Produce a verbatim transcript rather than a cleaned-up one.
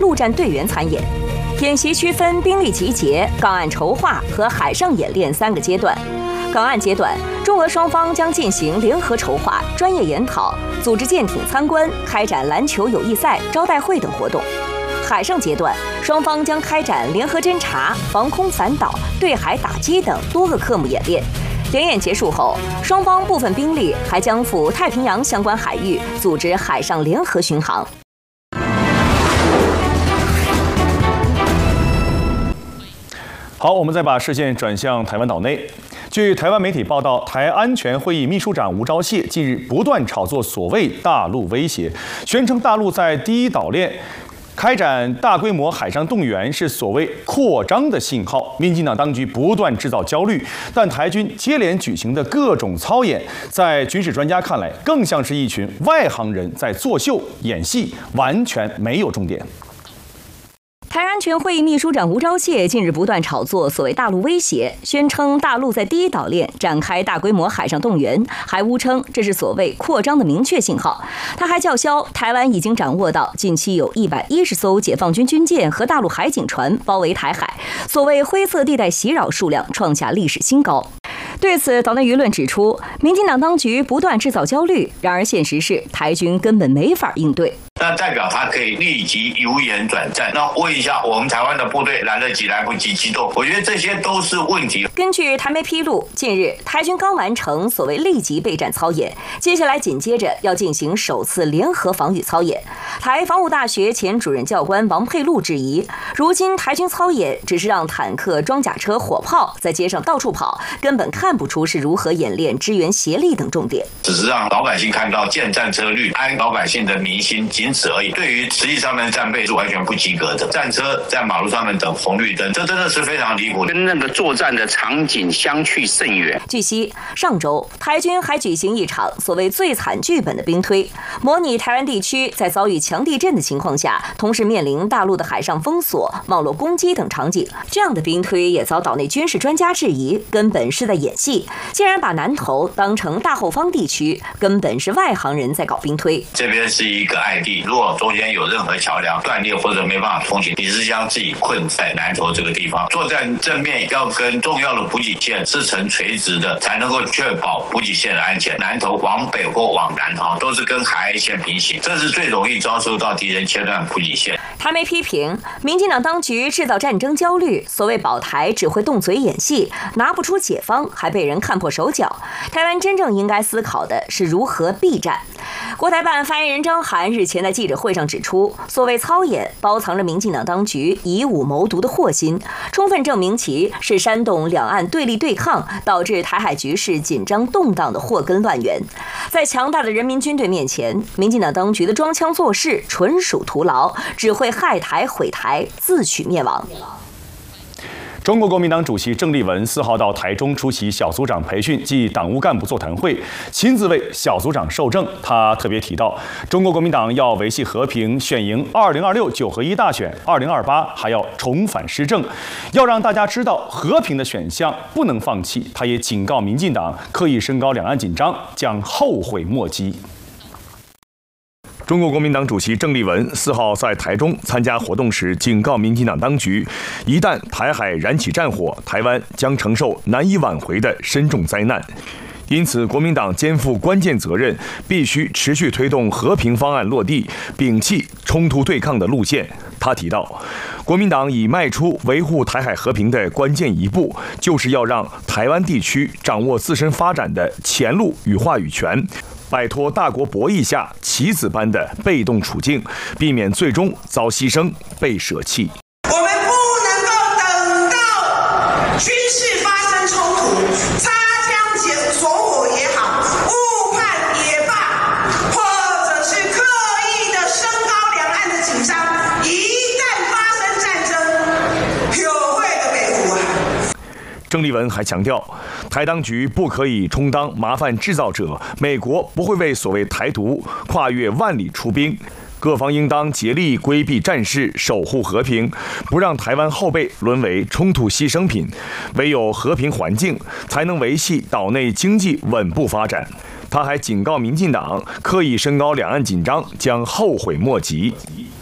陆战队员参演。演习区分兵力集结、港岸筹划和海上演练三个阶段。港岸阶段，中俄双方将进行联合筹划、专业研讨、组织舰艇参观、开展篮球友谊赛、招待会等活动。海上阶段，双方将开展联合侦察、防空反导、对海打击等多个科目演练。联演结束后，双方部分兵力还将赴太平洋相关海域组织海上联合巡航。 好，我们再把视线转向台湾岛内。据台湾媒体报道，台安全会议秘书长吴钊燮近日不断炒作所谓大陆威胁，宣称大陆在第一岛链开展大规模海上动员是所谓扩张的信号。民进党当局不断制造焦虑，但台军接连举行的各种操演，在军事专家看来，更像是一群外行人在作秀演戏，完全没有重点。 台安全会议秘书长吴钊燮近日不断炒作所谓大陆威胁，宣称大陆在第一岛链展开大规模海上动员，还诬称这是所谓扩张的明确信号。他还叫嚣台湾已经掌握到近期有一百一十艘解放军军舰和大陆海警船包围台海，所谓灰色地带袭扰数量创下历史新高。对此，岛内舆论指出，民进党当局不断制造焦虑，然而现实是台军根本没法应对。 那代表他可以立即由严转战。那问一下，我们台湾的部队来得及来不及机动？我觉得这些都是问题。 根据台媒披露，近日台军刚完成所谓立即备战操演，接下来紧接着要进行首次联合防御操演。台防务大学前主任教官王佩禄质疑，如今台军操演只是让坦克、装甲车、火炮在街上到处跑，根本看不出是如何演练支援协力等重点， 只是让老百姓看到建战车率，安老百姓的民心，仅此而已。对于实际上面的战备是完全不及格的。战车在马路上面等红绿灯，这真的是非常离谱，跟那个作战的场景相去甚远。 据悉，上周台军还举行一场所谓最惨剧本的兵推，模拟台湾地区在遭遇强地震的情况下，同时面临大陆的海上封锁、网络攻击等场景。这样的兵推也遭岛内军事专家质疑，根本是在演戏。竟然把南投当成大后方地区，根本是外行人在搞兵推。 这边是一个爱地，如果中间有任何桥梁断裂或者没办法通行，你是将自己困在南投这个地方。作战正面要跟重要的补给线是成垂直的，才能够确保补给线的安全。南投往北或往南啊，都是跟海岸线平行，这是最容易遭受到敌人切断补给线。 台媒批评民进党当局制造战争焦虑，所谓保台只会动嘴演戏，拿不出解方，还被人看破手脚。台湾真正应该思考的是如何避战。国台办发言人张涵日前在记者会上指出，所谓操演包藏着民进党当局以武谋独的祸心，充分证明其是煽动两岸对立对抗，导致台海局势紧张动荡的祸根乱源。在强大的人民军队面前，民进党当局的装腔作势纯属徒劳，只会害台毁台，自取灭亡。 中国国民党主席郑丽文四号到台中出席小组长培训暨党务干部座谈会，亲自为小组长授证。他特别提到，中国国民党要维系和平，选赢二零二六九合一大选，二零二八还要重返施政，要让大家知道和平的选项不能放弃。他也警告民进党刻意升高两岸紧张，将后悔莫及。中国国民党主席郑丽文四号在台中参加活动时，警告民进党当局，一旦台海燃起战火，台湾将承受难以挽回的深重灾难。因此，国民党肩负关键责任，必须持续推动和平方案落地，摒弃冲突对抗的路线。他提到，国民党已迈出维护台海和平的关键一步，就是要让台湾地区掌握自身发展的前路与话语权，摆脱大国博弈下棋子般的被动处境，避免最终遭牺牲、被舍弃。 我们不能够等到军事发生冲突，擦枪走火也好，误判也罢，或者是刻意的升高两岸的紧张，一旦发生战争，有会的北湖啊。 郑丽文还强调，台当局不可以充当麻烦制造者，美国不会为所谓台独跨越万里出兵，各方应当竭力规避战事，守护和平，不让台湾后辈沦为冲突牺牲品。唯有和平环境，才能维系岛内经济稳步发展。他还警告民进党，刻意升高两岸紧张，将后悔莫及。